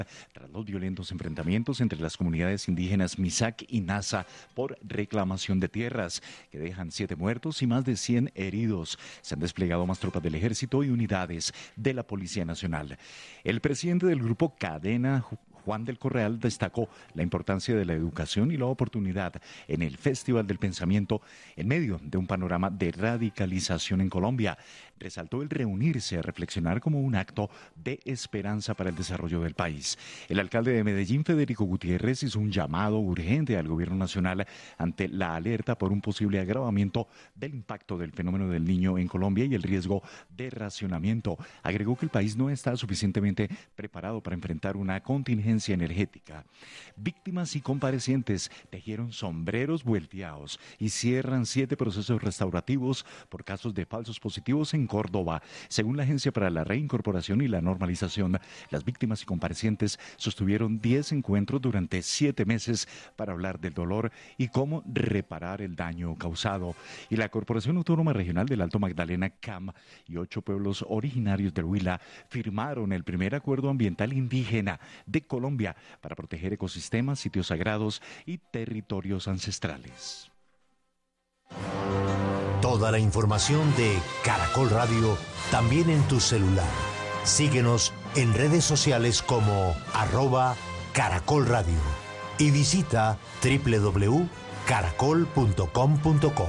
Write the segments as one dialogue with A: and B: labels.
A: tras los violentos enfrentamientos entre las comunidades indígenas Misak y Nasa por reclamación de tierras, que dejan 7 muertos y más de 100 heridos. Se han desplegado más tropas del ejército y unidades de la Policía Nacional. El presidente del grupo Cadena, Juan del Correal, destacó la importancia de la educación y la oportunidad en el Festival del Pensamiento en medio de un panorama de radicalización en Colombia. Resaltó el reunirse a reflexionar como un acto de esperanza para el desarrollo del país. El alcalde de Medellín, Federico Gutiérrez, hizo un llamado urgente al gobierno nacional ante la alerta por un posible agravamiento del impacto del fenómeno del Niño en Colombia y el riesgo de racionamiento. Agregó que el país no está suficientemente preparado para enfrentar una contingencia energética. Víctimas y comparecientes tejieron sombreros vuelteados y cierran 7 procesos restaurativos por casos de falsos positivos en Córdoba. Según la Agencia para la Reincorporación y la Normalización, las víctimas y comparecientes sostuvieron 10 encuentros durante 7 meses para hablar del dolor y cómo reparar el daño causado. Y la Corporación Autónoma Regional del Alto Magdalena, CAM, y 8 pueblos originarios del Huila firmaron el primer acuerdo ambiental indígena de Colombia para proteger ecosistemas, sitios sagrados y territorios ancestrales.
B: Toda la información de Caracol Radio también en tu celular. Síguenos en redes sociales como @Caracol Radio y visita www.caracol.com.co.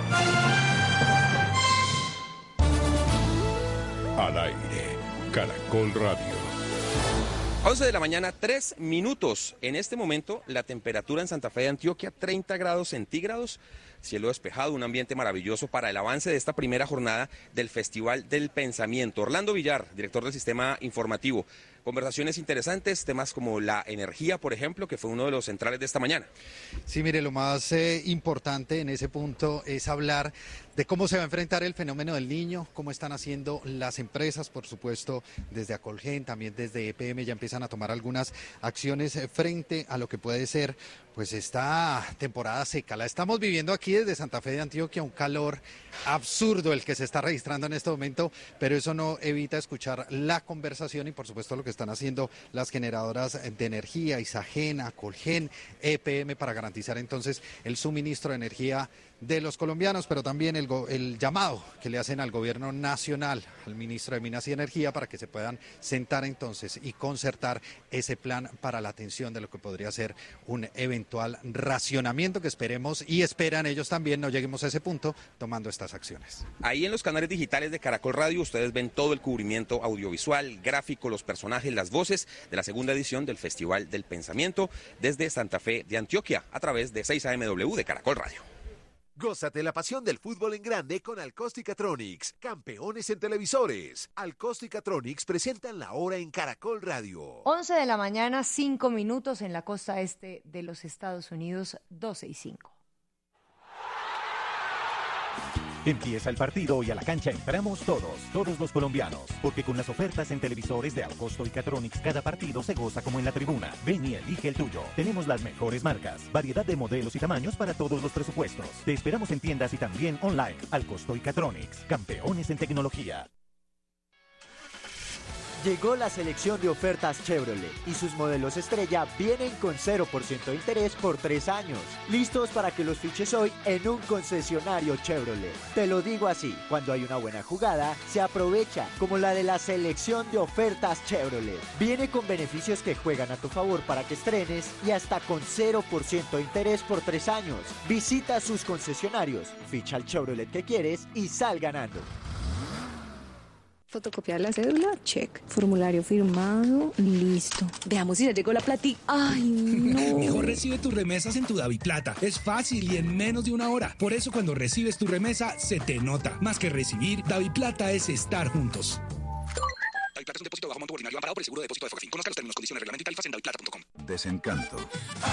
C: Al aire, Caracol Radio.
D: 11 de la mañana, 3 minutos. En este momento, la temperatura en Santa Fe de Antioquia, 30 grados centígrados. Cielo despejado, un ambiente maravilloso para el avance de esta primera jornada del Festival del Pensamiento. Orlando Villar, director del Sistema Informativo. Conversaciones interesantes, temas como la energía, por ejemplo, que fue uno de los centrales de esta mañana.
E: Sí, mire, lo más importante en ese punto es hablar de cómo se va a enfrentar el fenómeno del Niño, cómo están haciendo las empresas, por supuesto, desde Acolgen, también desde EPM ya empiezan a tomar algunas acciones frente a lo que puede ser pues esta temporada seca. La estamos viviendo aquí desde Santa Fe de Antioquia, un calor absurdo el que se está registrando en este momento, pero eso no evita escuchar la conversación y por supuesto lo que están haciendo las generadoras de energía, Isagen, Acolgen, EPM, para garantizar entonces el suministro de energía de los colombianos, pero también el llamado que le hacen al gobierno nacional, al ministro de Minas y Energía, para que se puedan sentar entonces y concertar ese plan para la atención de lo que podría ser un eventual racionamiento que esperemos y esperan ellos también no lleguemos a ese punto tomando estas acciones.
D: Ahí en los canales digitales de Caracol Radio ustedes ven todo el cubrimiento audiovisual, gráfico, los personajes, las voces de la segunda edición del Festival del Pensamiento desde Santa Fe de Antioquia a través de 6 AMW de Caracol Radio.
F: Gózate la pasión del fútbol en grande con Alcosticatronics, campeones en televisores. Alcosticatronics presentan la hora en Caracol Radio.
G: 11 de la mañana, 5 minutos en la costa este de los Estados Unidos, 12 y 5.
H: Empieza el partido y a la cancha entramos todos los colombianos, porque con las ofertas en televisores de Alcosto y Catronics cada partido se goza como en la tribuna. Ven y elige el tuyo. Tenemos las mejores marcas, variedad de modelos y tamaños para todos los presupuestos. Te esperamos en tiendas y también online. Alcosto y Catronics, campeones en tecnología.
I: Llegó la selección de ofertas Chevrolet y sus modelos estrella vienen con 0% de interés por 3 años. Listos para que los fiches hoy en un concesionario Chevrolet. Te lo digo así, cuando hay una buena jugada, se aprovecha, como la de la selección de ofertas Chevrolet. Viene con beneficios que juegan a tu favor para que estrenes y hasta con 0% de interés por 3 años. Visita sus concesionarios, ficha el Chevrolet que quieres y sal ganando.
J: Fotocopiar la cédula, check. Formulario firmado, listo. Veamos si ya llegó la platica. ¡Ay, no!
K: Mejor recibe tus remesas en tu DaviPlata. Es fácil y en menos de una hora. Por eso cuando recibes tu remesa, se te nota. Más que recibir, DaviPlata es estar juntos. DaviPlata es un depósito de bajo monto ordinario amparado por el seguro de depósito de Focafin. Conozca los términos, condiciones, reglamento y tarifas en daviplata.com.
L: Desencanto.